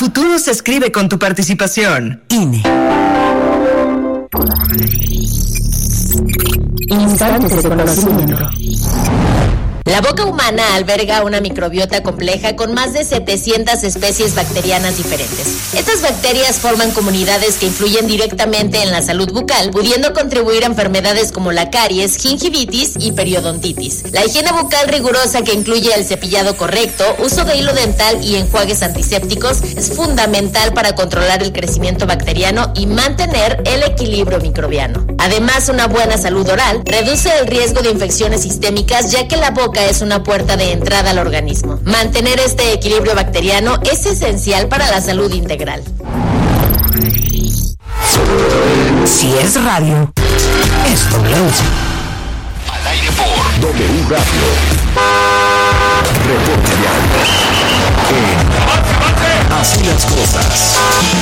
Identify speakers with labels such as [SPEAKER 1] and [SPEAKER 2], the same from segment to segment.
[SPEAKER 1] futuro se escribe con tu participación. INE.
[SPEAKER 2] Instantes de conocimiento.
[SPEAKER 3] La boca humana alberga una microbiota compleja con más de 700 especies bacterianas diferentes. Estas bacterias forman comunidades que influyen directamente en la salud bucal, pudiendo contribuir a enfermedades como la caries, gingivitis y periodontitis. La higiene bucal rigurosa, que incluye el cepillado correcto, uso de hilo dental y enjuagues antisépticos, es fundamental para controlar el crecimiento bacteriano y mantener el equilibrio microbiano. Además, una buena salud oral reduce el riesgo de infecciones sistémicas, ya que la boca es una puerta de entrada al organismo. Mantener este equilibrio bacteriano es esencial para la salud integral.
[SPEAKER 1] Si es radio, es W.
[SPEAKER 4] Al aire por W Radio. Reporte vial. Así las cosas.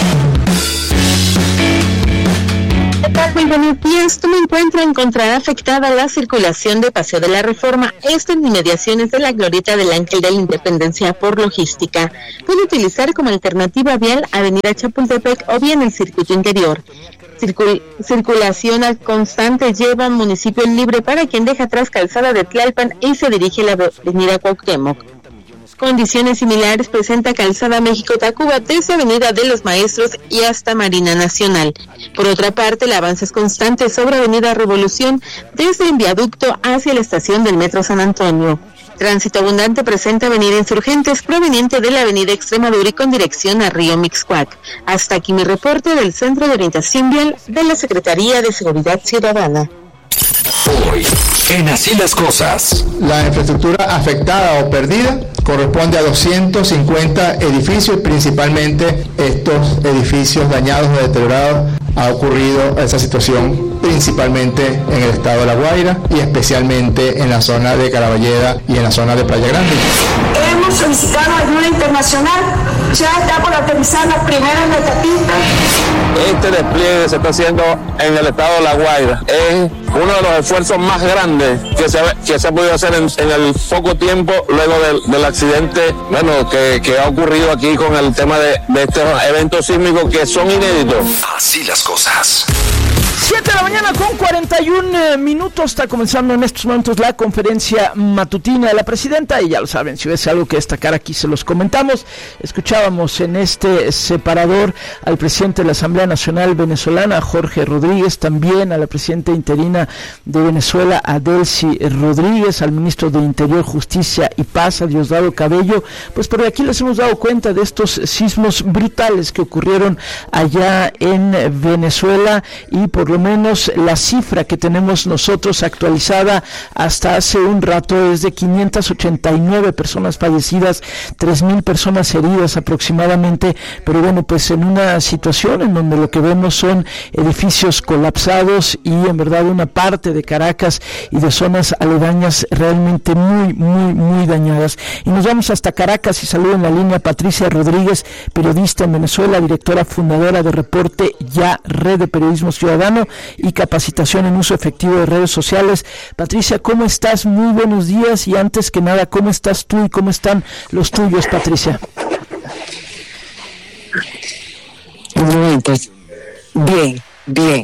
[SPEAKER 2] ¿Qué tal? Muy buenos días. Tú me encuentras encontrará afectada la circulación de Paseo de la Reforma, esto en inmediaciones de la glorieta del Ángel de la Independencia por logística. Puede utilizar como alternativa vial Avenida Chapultepec o bien el circuito interior. Circulación constante lleva municipio libre para quien deja atrás Calzada de Tlalpan y se dirige a la Avenida Cuauhtémoc. Condiciones similares presenta Calzada México-Tacuba desde Avenida de los Maestros y hasta Marina Nacional. Por otra parte, el avance es constante sobre Avenida Revolución desde el viaducto hacia la estación del Metro San Antonio. Tránsito abundante presenta Avenida Insurgentes proveniente de la Avenida Extremadura y con dirección a Río Mixcoac. Hasta aquí mi reporte del Centro de Orientación Vial de la Secretaría de Seguridad Ciudadana.
[SPEAKER 4] Hoy, en Así las Cosas.
[SPEAKER 5] La infraestructura afectada o perdida corresponde a 250 edificios, principalmente estos edificios dañados o deteriorados. Ha ocurrido esa situación principalmente en el estado de La Guaira y especialmente en la zona de Caraballeda y en la zona de Playa Grande.
[SPEAKER 6] Hemos solicitado ayuda internacional, ya está por aterrizar las primeras metapistas.
[SPEAKER 7] Este despliegue se está haciendo en el estado de La Guaira. Es uno de los esfuerzos más grandes que se ha podido hacer en el poco tiempo luego del accidente que ha ocurrido aquí con el tema de estos eventos sísmicos que son inéditos.
[SPEAKER 4] Así las cosas.
[SPEAKER 8] 7 de la mañana con 41 minutos, está comenzando en estos momentos la conferencia matutina de la presidenta y ya lo saben, si hubiese algo que destacar aquí se los comentamos. Escuchábamos en este separador al presidente de la Asamblea Nacional Venezolana, Jorge Rodríguez, también a la presidenta interina de Venezuela, Adelcy Rodríguez, al ministro de Interior, Justicia y Paz, a Diosdado Cabello. Pues por aquí les hemos dado cuenta de estos sismos brutales que ocurrieron allá en Venezuela y por lo menos la cifra que tenemos nosotros actualizada hasta hace un rato es de 589 personas fallecidas, 3,000 personas heridas aproximadamente, pero bueno, pues en una situación en donde lo que vemos son edificios colapsados y en verdad una parte de Caracas y de zonas aledañas realmente muy dañadas. Y nos vamos hasta Caracas y saludo en la línea Patricia Rodríguez, periodista en Venezuela, directora fundadora de Reporte Ya, Red de Periodismo Ciudadano y capacitación en uso efectivo de redes sociales. Patricia, ¿cómo estás? Muy buenos días y antes que nada, ¿cómo estás tú y cómo están los tuyos, Patricia?
[SPEAKER 9] Pues, bien.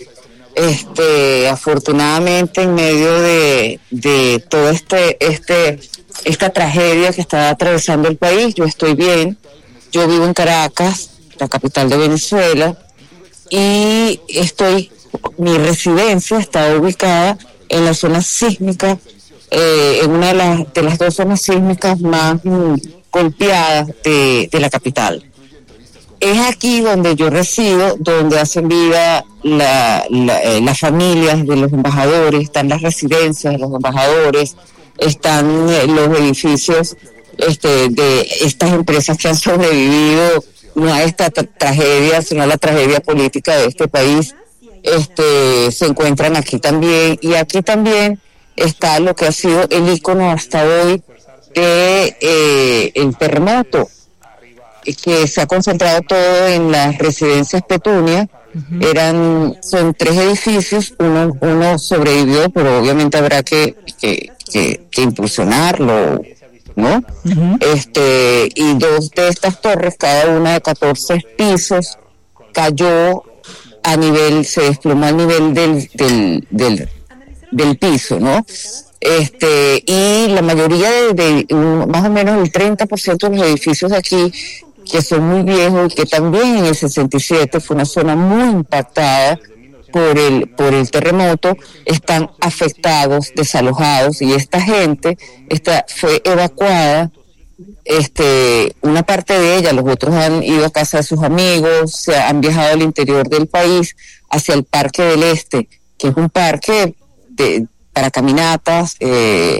[SPEAKER 9] Afortunadamente en medio de toda esta tragedia que está atravesando el país, yo estoy bien. Yo vivo en Caracas, la capital de Venezuela, y mi residencia está ubicada en la zona sísmica, en una de las dos zonas sísmicas más golpeadas de la capital. Es aquí donde yo resido, donde hacen vida las familias de los embajadores, están las residencias de los embajadores, están los edificios de estas empresas que han sobrevivido no a esta tragedia, sino a la tragedia política de este país. Se encuentran aquí también, y aquí también está lo que ha sido el ícono hasta hoy de el terremoto, que se ha concentrado todo en las residencias Petunia. Son 3 edificios, uno sobrevivió, pero obviamente habrá que impulsionarlo ¿no?
[SPEAKER 8] Uh-huh.
[SPEAKER 9] Y 2 de estas torres, cada una de 14 pisos, cayó se desplomó al nivel del piso, ¿no? Y la mayoría más o menos el 30% de los edificios de aquí, que son muy viejos y que también en el 67 fue una zona muy impactada por el terremoto, están afectados, desalojados, y esta gente fue evacuada. Una parte de ella, los otros han ido a casa de sus amigos, han viajado al interior del país hacia el Parque del Este, que es un parque para caminatas que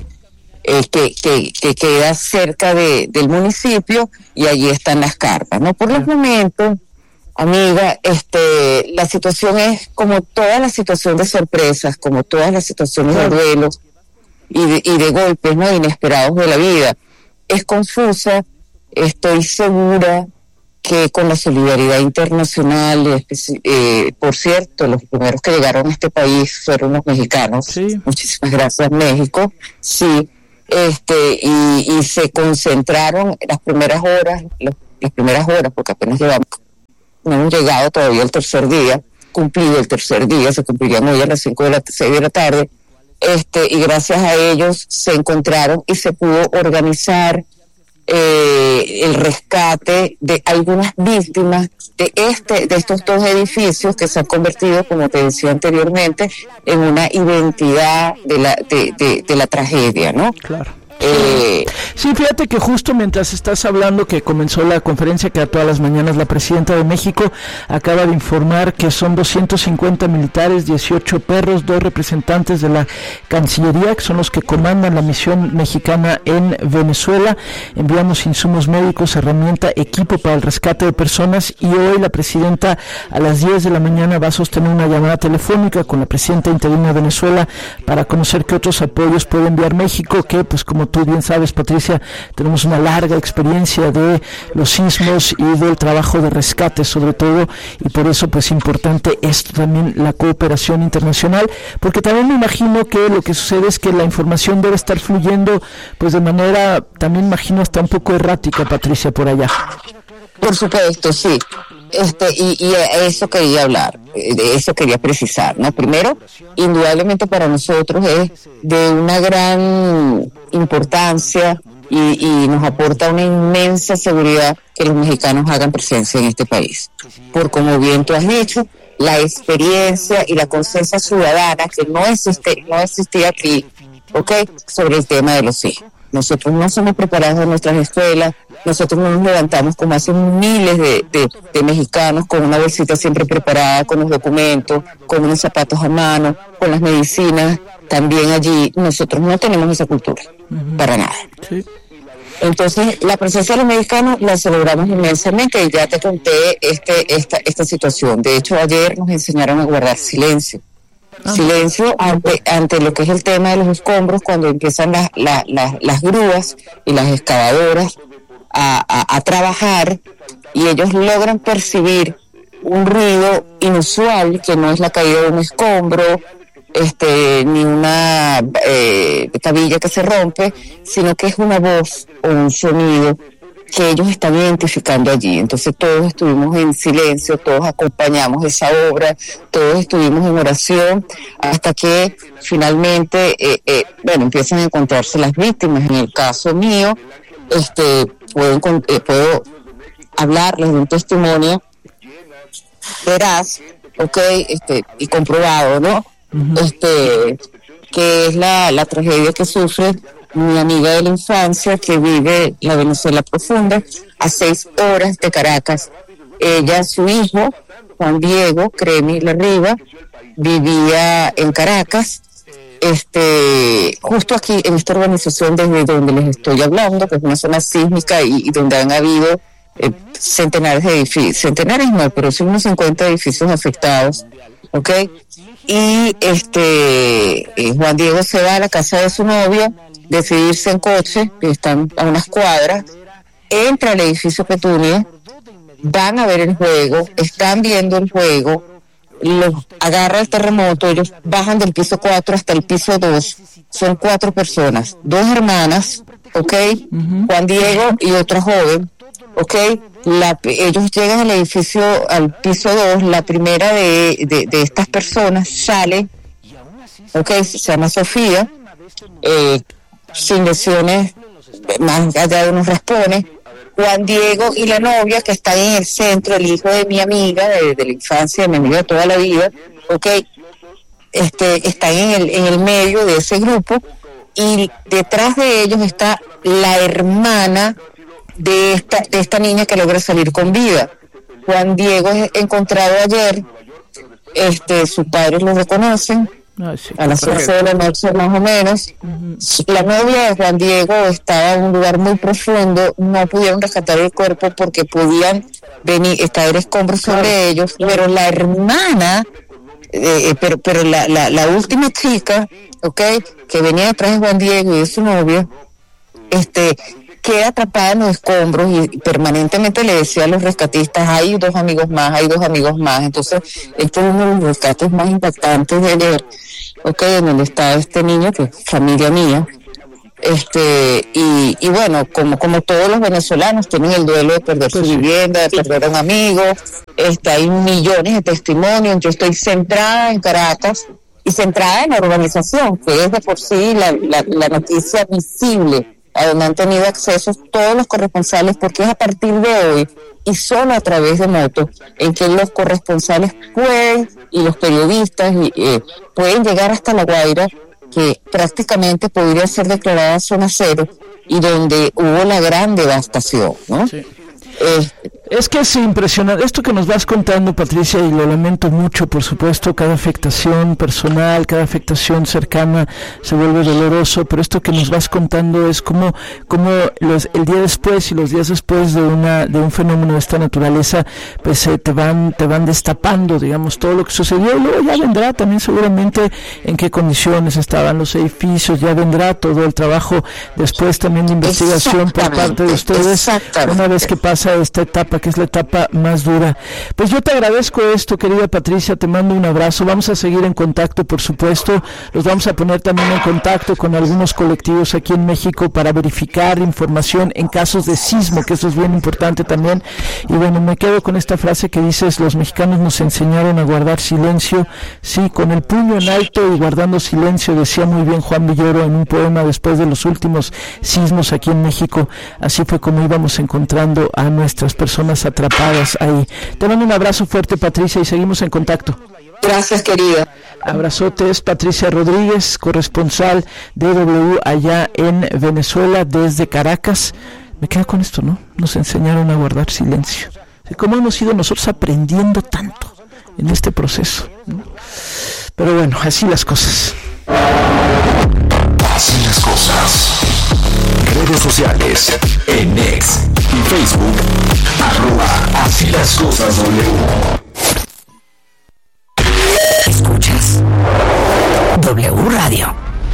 [SPEAKER 9] queda cerca del municipio, y allí están las carpas, ¿no? Por los momentos, amiga, la situación es como toda la situación de sorpresas, como todas las situaciones de duelos y de golpes, ¿no? Inesperados de la vida. Es confusa. Estoy segura que con la solidaridad internacional, por cierto, los primeros que llegaron a este país fueron los mexicanos.
[SPEAKER 8] Sí.
[SPEAKER 9] Muchísimas gracias, México. Sí. Y se concentraron las primeras horas, porque apenas no hemos llegado todavía al tercer día, cumplido el tercer día, se cumplirían hoy a las 6 de la tarde, y gracias a ellos se encontraron y se pudo organizar el rescate de algunas víctimas de estos 2 edificios que se han convertido, como te decía anteriormente, en una identidad de la tragedia, ¿no?
[SPEAKER 8] Claro. Sí, fíjate que justo mientras estás hablando que comenzó la conferencia que a todas las mañanas la presidenta de México acaba de informar que son 250 militares, 18 perros, 2 representantes de la Cancillería, que son los que comandan la misión mexicana en Venezuela. Enviamos insumos médicos, herramienta, equipo para el rescate de personas, y hoy la presidenta a las 10 de la mañana va a sostener una llamada telefónica con la presidenta interina de Venezuela para conocer qué otros apoyos puede enviar México, que pues como tú bien sabes, Patricia, tenemos una larga experiencia de los sismos y del trabajo de rescate sobre todo, y por eso pues importante esto también, la cooperación internacional, porque también me imagino que lo que sucede es que la información debe estar fluyendo pues de manera, también imagino, hasta un poco errática, Patricia, por allá.
[SPEAKER 9] Por supuesto, sí. Y eso quería hablar, de eso quería precisar, ¿no? Primero, indudablemente para nosotros es de una gran importancia y nos aporta una inmensa seguridad que los mexicanos hagan presencia en este país. Por, como bien tú has dicho, la experiencia y la conciencia ciudadana que no existía aquí, ¿ok?, sobre el tema de los hijos. Nosotros no somos preparados en nuestras escuelas, nosotros no nos levantamos como hacen miles de mexicanos con una bolsita siempre preparada, con los documentos, con unos zapatos a mano, con las medicinas también allí. Nosotros no tenemos esa cultura, para nada.
[SPEAKER 8] Sí.
[SPEAKER 9] Entonces, la presencia de los mexicanos la celebramos inmensamente, y ya te conté esta situación. De hecho, ayer nos enseñaron a guardar silencio. Silencio ante lo que es el tema de los escombros, cuando empiezan las grúas y las excavadoras a trabajar, y ellos logran percibir un ruido inusual que no es la caída de un escombro, ni una tabilla que se rompe, sino que es una voz o un sonido que ellos están identificando allí. Entonces todos estuvimos en silencio, todos acompañamos esa obra, todos estuvimos en oración, hasta que finalmente empiezan a encontrarse las víctimas. En el caso mío, puedo hablarles de un testimonio veraz, y comprobado, ¿no? Que es la tragedia que sufre mi amiga de la infancia, que vive la Venezuela profunda, a 6 horas de Caracas. Ella, su hijo, Juan Diego Cremi Larriba, vivía en Caracas, justo aquí en esta urbanización desde donde les estoy hablando, que es una zona sísmica y donde han habido centenares de edificios, centenares no, pero sí unos 50 edificios afectados, ¿ok? Y Juan Diego se va a la casa de su novia, decide irse en coche, que están a unas cuadras, entra al edificio Petunia, van a ver el juego, están viendo el juego, los agarra el terremoto, ellos bajan del piso 4 hasta el piso 2, son 4 personas, 2 hermanas ¿ok? Juan Diego y otra joven, ¿ok? Ellos llegan al edificio, al piso 2, la primera de estas personas sale, ¿ok? Se llama Sofía, sin lesiones, más allá de unos raspones. Juan Diego y la novia, que están en el centro, el hijo de mi amiga, de la infancia, de mi amiga de toda la vida, ¿ok? Están en el medio de ese grupo, y detrás de ellos está la hermana de esta niña que logra salir con vida. Juan Diego es encontrado ayer, sus padres lo reconocen, a las 11 de la noche más o menos. La novia de Juan Diego estaba en un lugar muy profundo, no pudieron rescatar el cuerpo porque podían caer escombros sobre ellos, pero la hermana, pero la última chica, ¿okay?, que venía detrás de Juan Diego y de su novia, queda atrapada en los escombros, y permanentemente le decía a los rescatistas: hay dos amigos más. Entonces, este es uno de los rescates más impactantes de ayer, donde está este niño, que es familia mía, y bueno, como todos los venezolanos tienen el duelo de perder su vivienda, de perder a un amigo. Hay millones de testimonios. Yo estoy centrada en Caracas y centrada en la urbanización, que es de por sí la noticia visible a donde han tenido acceso todos los corresponsales, porque es a partir de hoy y solo a través de Moto en que los corresponsales pueden, y los periodistas pueden llegar hasta La Guaira, que prácticamente podría ser declarada zona cero, y donde hubo la gran devastación, ¿no? Sí.
[SPEAKER 8] Es que es impresionante esto que nos vas contando, Patricia, y lo lamento mucho, por supuesto. Cada afectación personal, cada afectación cercana se vuelve doloroso, pero esto que nos vas contando es como el día después y los días después de un fenómeno de esta naturaleza, pues te van destapando, digamos, todo lo que sucedió, y luego ya vendrá también seguramente en qué condiciones estaban los edificios, ya vendrá todo el trabajo después también de investigación por parte de ustedes, una vez que pasa esta etapa, que es la etapa más dura. Pues yo te agradezco esto, querida Patricia, te mando un abrazo. Vamos a seguir en contacto, por supuesto. Los vamos a poner también en contacto con algunos colectivos aquí en México para verificar información en casos de sismo, que eso es bien importante también. Y bueno, me quedo con esta frase que dices: los mexicanos nos enseñaron a guardar silencio. Sí, con el puño en alto y guardando silencio, decía muy bien Juan Villoro en un poema después de los últimos sismos aquí en México. Así fue como íbamos encontrando a nuestras personas atrapadas ahí. Te mando un abrazo fuerte, Patricia, y seguimos en contacto.
[SPEAKER 9] Gracias, querida.
[SPEAKER 8] Abrazotes. Patricia Rodríguez, corresponsal de W allá en Venezuela, desde Caracas. Me quedo con esto, ¿no? Nos enseñaron a guardar silencio. ¿Cómo hemos ido nosotros aprendiendo tanto en este proceso, ¿no? Pero bueno, así las cosas.
[SPEAKER 4] Así las cosas. Redes sociales, en X y Facebook, @Así las cosas W.
[SPEAKER 1] Escuchas W Radio.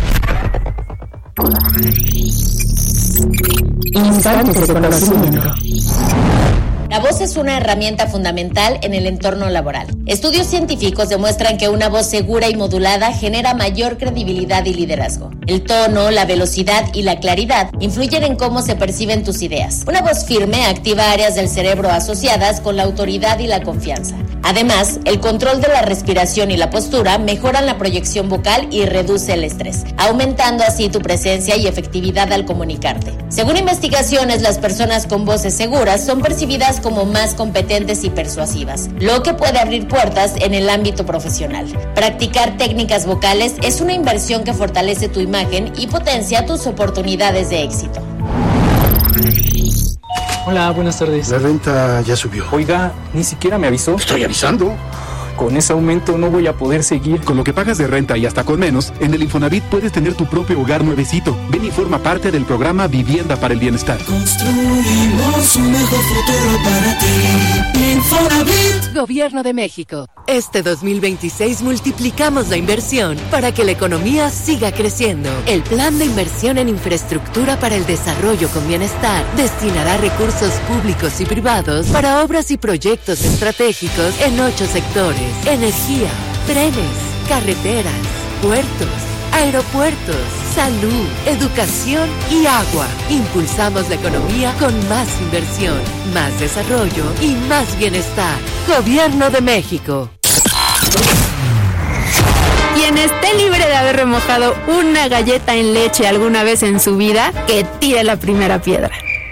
[SPEAKER 3] Instantes de conocimiento. La voz es una herramienta fundamental en el entorno laboral. Estudios científicos demuestran que una voz segura y modulada genera mayor credibilidad y liderazgo. El tono, la velocidad y la claridad influyen en cómo se perciben tus ideas. Una voz firme activa áreas del cerebro asociadas con la autoridad y la confianza. Además, el control de la respiración y la postura mejoran la proyección vocal y reduce el estrés, aumentando así tu presencia y efectividad al comunicarte. Según investigaciones, las personas con voces seguras son percibidas como más competentes y persuasivas, lo que puede abrir puertas en el ámbito profesional. Practicar técnicas vocales es una inversión que fortalece tu imagen y potencia tus oportunidades de éxito.
[SPEAKER 10] Hola, buenas tardes.
[SPEAKER 11] La renta ya subió.
[SPEAKER 10] Oiga, ni siquiera me avisó.
[SPEAKER 11] Estoy avisando.
[SPEAKER 10] Con ese aumento no voy a poder seguir.
[SPEAKER 11] Con lo que pagas de renta y hasta con menos, en el Infonavit puedes tener tu propio hogar nuevecito. Ven y forma parte del programa Vivienda para el Bienestar.
[SPEAKER 12] Construimos un mejor futuro para ti. Infonavit.
[SPEAKER 13] Gobierno de México. Este 2026 multiplicamos la inversión para que la economía siga creciendo. El Plan de Inversión en Infraestructura para el Desarrollo con Bienestar destinará recursos públicos y privados para obras y proyectos estratégicos en 8 sectores: energía, trenes, carreteras, puertos, aeropuertos, salud, educación y agua. Impulsamos la economía con más inversión, más desarrollo y más bienestar. Gobierno de México.
[SPEAKER 14] Quien esté libre de haber remojado una galleta en leche alguna vez en su vida, que tire la primera piedra.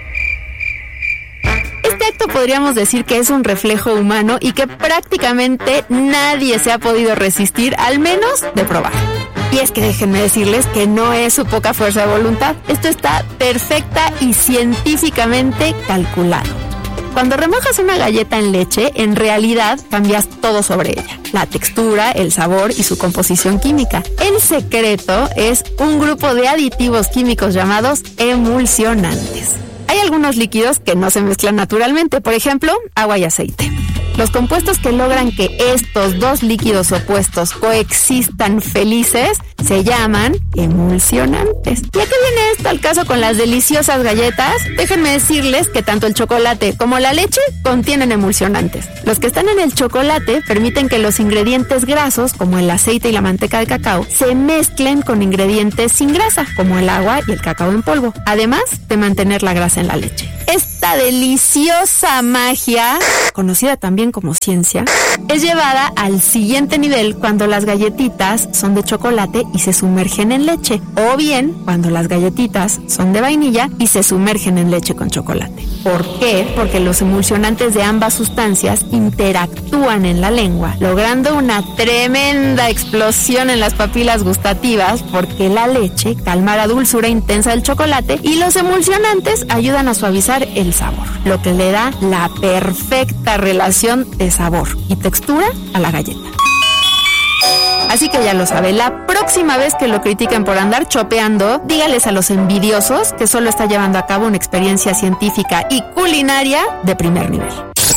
[SPEAKER 14] Este acto podríamos decir que es un reflejo humano y que prácticamente nadie se ha podido resistir, al menos de probar. Y es que déjenme decirles que no es su poca fuerza de voluntad. Esto está perfecta y científicamente calculado. Cuando remojas una galleta en leche, en realidad cambias todo sobre ella. La textura, el sabor y su composición química. El secreto es un grupo de aditivos químicos llamados emulsionantes. Hay algunos líquidos que no se mezclan naturalmente, por ejemplo, agua y aceite. Los compuestos que logran que estos dos líquidos opuestos coexistan felices se llaman emulsionantes. ¿Y a qué viene esto al caso con las deliciosas galletas? Déjenme decirles que tanto el chocolate como la leche contienen emulsionantes. Los que están en el chocolate permiten que los ingredientes grasos, como el aceite y la manteca de cacao, se mezclen con ingredientes sin grasa, como el agua y el cacao en polvo, además de mantener la grasa en la leche. Esta deliciosa magia, conocida también como ciencia, es llevada al siguiente nivel cuando las galletitas son de chocolate y se sumergen en leche, o bien cuando las galletitas son de vainilla y se sumergen en leche con chocolate. ¿Por qué? Porque los emulsionantes de ambas sustancias interactúan en la lengua, logrando una tremenda explosión en las papilas gustativas, porque la leche calma la dulzura intensa del chocolate y los emulsionantes ayudan a suavizar el sabor, lo que le da la perfecta relación de sabor y textura a la galleta. Así que ya lo sabe, la próxima vez que lo critiquen por andar chopeando, dígales a los envidiosos que solo está llevando a cabo una experiencia científica y culinaria de primer nivel.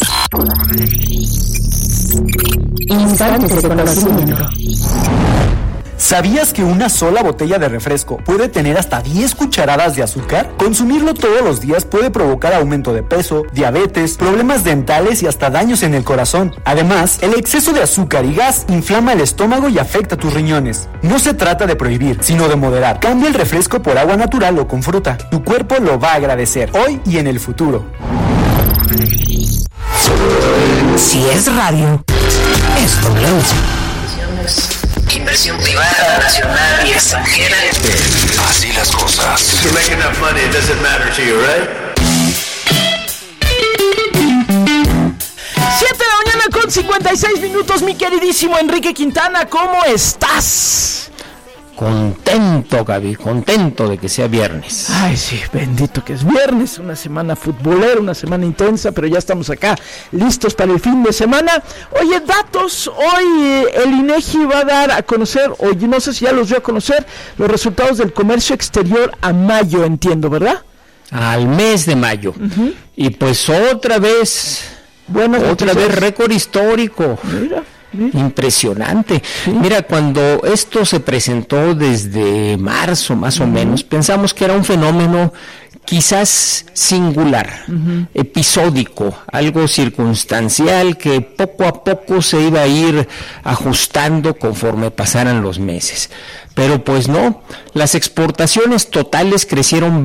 [SPEAKER 1] Instantes de conocimiento.
[SPEAKER 15] ¿Sabías que una sola botella de refresco puede tener hasta 10 cucharadas de azúcar? Consumirlo todos los días puede provocar aumento de peso, diabetes, problemas dentales y hasta daños en el corazón. Además, el exceso de azúcar y gas inflama el estómago y afecta tus riñones. No se trata de prohibir, sino de moderar. Cambia el refresco por agua natural o con fruta. Tu cuerpo lo va a agradecer, hoy y en el futuro.
[SPEAKER 1] Si es radio, es W.
[SPEAKER 12] Inversión privada, nacional y extranjera.
[SPEAKER 4] Así las cosas.
[SPEAKER 12] You make enough money, it doesn't matter to you, right?
[SPEAKER 8] 7 de la mañana con 56 minutos, mi queridísimo Enrique Quintana, ¿cómo estás?
[SPEAKER 16] Contento, Gaby, contento de que sea viernes.
[SPEAKER 8] Ay, sí, bendito que es viernes, una semana futbolera, una semana intensa, pero ya estamos acá, listos para el fin de semana. Oye, datos, hoy el INEGI va a dar a conocer, oye, no sé si ya los dio a conocer, los resultados del comercio exterior a mayo, entiendo, ¿verdad?
[SPEAKER 16] Al mes de mayo. Uh-huh. Y pues otra vez récord histórico. Mira. Impresionante. Sí. Mira, cuando esto se presentó desde marzo más o menos, pensamos que era un fenómeno quizás singular, episódico, algo circunstancial que poco a poco se iba a ir ajustando conforme pasaran los meses. Pero pues no, las exportaciones totales crecieron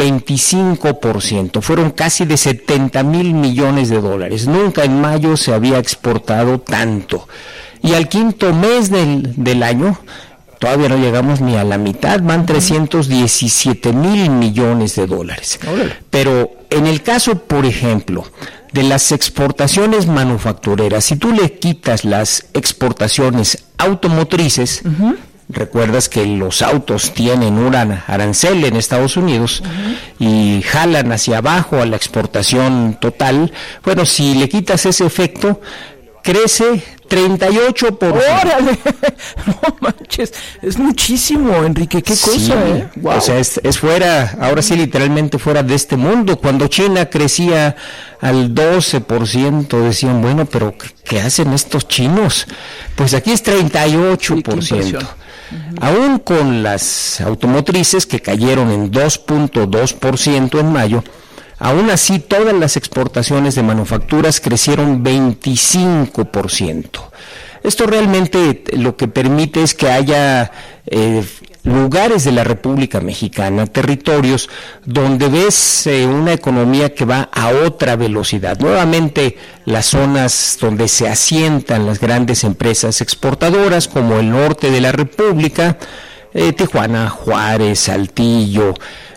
[SPEAKER 16] 25%, fueron casi de 70,000 millones de dólares. Nunca en mayo se había exportado tanto. Y al quinto mes del año, todavía no llegamos ni a la mitad, van 317,000 millones de dólares. Pero en el caso, por ejemplo, de las exportaciones manufactureras, si tú le quitas las exportaciones automotrices, recuerdas que los autos tienen un arancel en Estados Unidos y jalan hacia abajo a la exportación total. Bueno, si le quitas ese efecto, crece 38%.
[SPEAKER 8] ¡Órale! No manches, es muchísimo, Enrique, qué cosa,
[SPEAKER 16] Wow. O sea, es fuera, ahora sí literalmente fuera de este mundo. Cuando China crecía al 12%, decían, bueno, pero ¿qué hacen estos chinos? Pues aquí es 38%. Aún con las automotrices que cayeron en 2.2% en mayo, aún así todas las exportaciones de manufacturas crecieron 25%. Esto realmente lo que permite es que haya lugares de la República Mexicana, territorios donde ves una economía que va a otra velocidad. Nuevamente, las zonas donde se asientan las grandes empresas exportadoras, como el norte de la República, Tijuana, Juárez, Saltillo,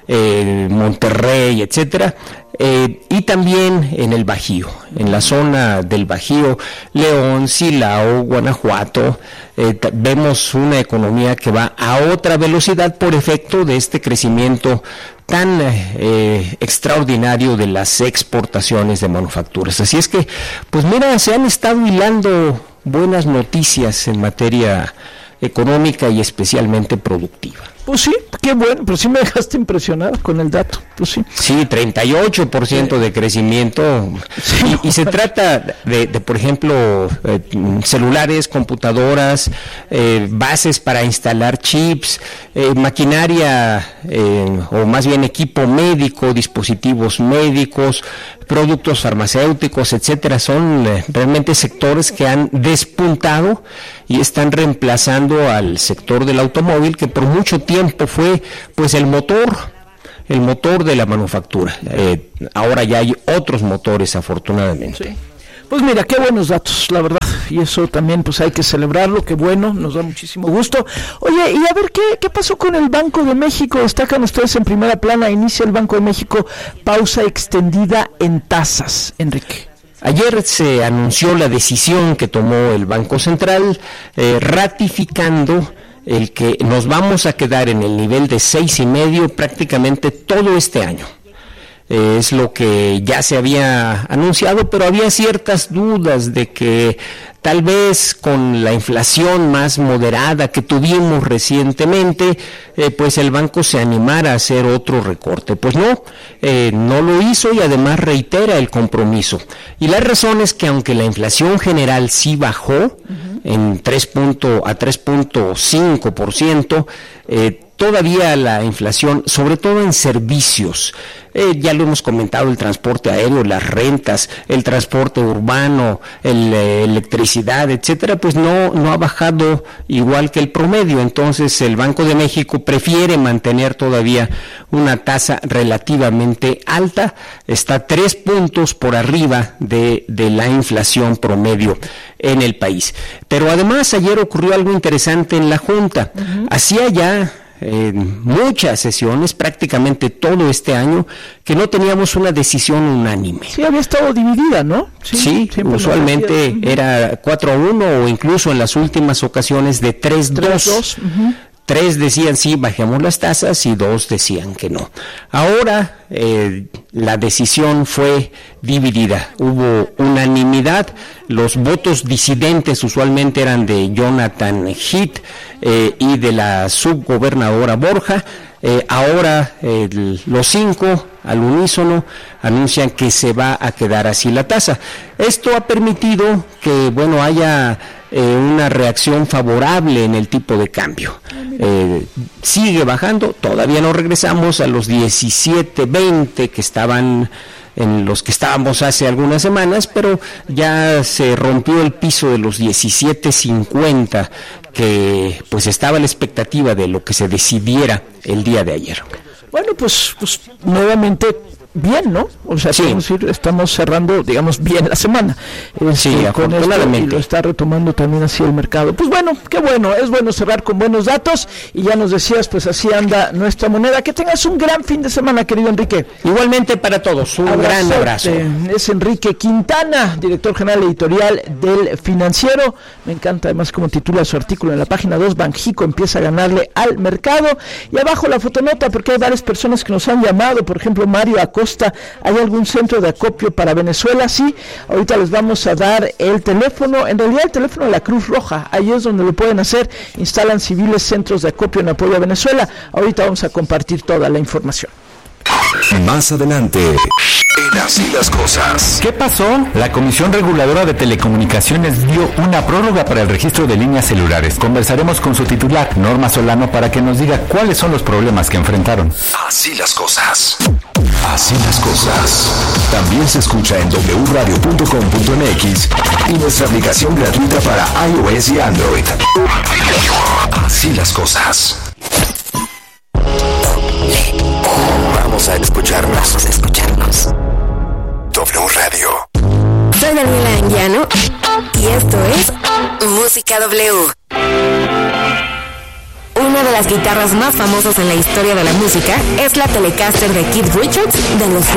[SPEAKER 16] Monterrey, etcétera, y también en el Bajío, en la zona del Bajío, León, Silao, Guanajuato, vemos una economía que va a otra velocidad por efecto de este crecimiento tan extraordinario de las exportaciones de manufacturas. Así es que, pues mira, se han estado hilando buenas noticias en materia económica y especialmente productiva.
[SPEAKER 8] Pues sí, qué bueno, pero sí me dejaste impresionado con el dato, pues sí.
[SPEAKER 16] Sí, 38% de crecimiento, sí, y se trata de, por ejemplo, celulares, computadoras, bases para instalar chips, maquinaria, o más bien equipo médico, dispositivos médicos, productos farmacéuticos, etcétera. Son realmente sectores que han despuntado y están reemplazando al sector del automóvil, que por mucho tiempo fue pues el motor de la manufactura. Ahora ya hay otros motores, afortunadamente.
[SPEAKER 8] Sí. Pues mira, qué buenos datos, la verdad, y eso también pues hay que celebrarlo, qué bueno, nos da muchísimo gusto. Oye, y a ver, ¿qué pasó con el Banco de México? Destacan ustedes en primera plana, inicia el Banco de México pausa extendida en tasas, Enrique.
[SPEAKER 16] Ayer se anunció la decisión que tomó el Banco Central, ratificando el que nos vamos a quedar en el nivel de 6.5 prácticamente todo este año. Es lo que ya se había anunciado, pero había ciertas dudas de que tal vez con la inflación más moderada que tuvimos recientemente, pues el banco se animara a hacer otro recorte. Pues no lo hizo y además reitera el compromiso. Y la razón es que aunque la inflación general sí bajó en 3.5%, todavía la inflación, sobre todo en servicios, ya lo hemos comentado, el transporte aéreo, las rentas, el transporte urbano, electricidad, etcétera, pues no ha bajado igual que el promedio. Entonces el Banco de México prefiere mantener todavía una tasa relativamente alta, está 3 puntos por arriba de la inflación promedio en el país. Pero además ayer ocurrió algo interesante en la Junta. Hacía ya muchas sesiones, prácticamente todo este año, que no teníamos una decisión unánime.
[SPEAKER 8] Sí, había estado dividida, ¿no?
[SPEAKER 16] Sí, usualmente era 4-1 o incluso en las últimas ocasiones de 3-2. 3 decían sí, bajemos las tasas, y 2 decían que no. Ahora la decisión fue dividida, hubo unanimidad. Los votos disidentes usualmente eran de Jonathan Heath y de la subgobernadora Borja. Ahora los 5 al unísono anuncian que se va a quedar así la tasa. Esto ha permitido que haya una reacción favorable en el tipo de cambio. Sigue bajando, todavía no regresamos a los 17.20 que estaban en los que estábamos hace algunas semanas, pero ya se rompió el piso de los 17.50 que pues estaba la expectativa de lo que se decidiera el día de ayer.
[SPEAKER 8] Bueno, pues nuevamente bien, ¿no? O sea, sí, estamos cerrando, digamos, bien la semana.
[SPEAKER 16] Sí, afortunadamente.
[SPEAKER 8] Y lo está retomando también así el mercado. Pues bueno, qué bueno, es bueno cerrar con buenos datos, y ya nos decías, pues así anda nuestra moneda. Que tengas un gran fin de semana, querido Enrique.
[SPEAKER 16] Igualmente para todos, un gran abrazo.
[SPEAKER 8] Es Enrique Quintana, director general editorial del Financiero. Me encanta además como titula su artículo en la página 2, Banxico empieza a ganarle al mercado. Y abajo la fotonota, porque hay varias personas que nos han llamado, por ejemplo, Mario Acosta. ¿Hay algún centro de acopio para Venezuela? Sí, ahorita les vamos a dar el teléfono, en realidad el teléfono de la Cruz Roja, ahí es donde lo pueden hacer. Instalan civiles centros de acopio en apoyo a Venezuela. Ahorita vamos a compartir toda la información.
[SPEAKER 4] Más adelante, en Así las Cosas.
[SPEAKER 15] ¿Qué pasó? La Comisión Reguladora de Telecomunicaciones dio una prórroga para el registro de líneas celulares. Conversaremos con su titular, Norma Solano, para que nos diga cuáles son los problemas que enfrentaron.
[SPEAKER 4] Así las cosas. Así las cosas. También se escucha en wradio.com.mx y nuestra aplicación gratuita para iOS y Android. Así las cosas.
[SPEAKER 17] Moreno y esto es Música W. Una de las guitarras más famosas en la historia de la música es la Telecaster de Keith Richards de los